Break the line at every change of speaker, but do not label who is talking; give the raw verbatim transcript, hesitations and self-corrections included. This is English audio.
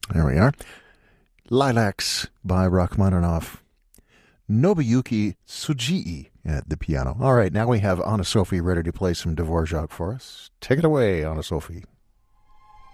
There we are. Lilacs by Rachmaninoff. Nobuyuki Tsujii at the piano. All right, now we have Anna Sophie ready to play some Dvorak for us. Take it away, Anna Sophie.